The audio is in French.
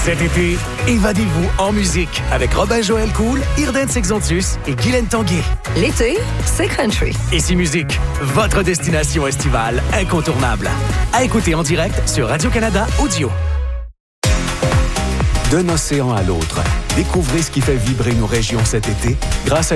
Cet été, évadez-vous en musique avec Robin-Joël Cool, Irden Sexontus et Guylaine Tanguay. L'été, c'est country. Ici Musique, votre destination estivale incontournable. À écouter en direct sur Radio-Canada Audio. D'un océan à l'autre, découvrez ce qui fait vibrer nos régions cet été grâce à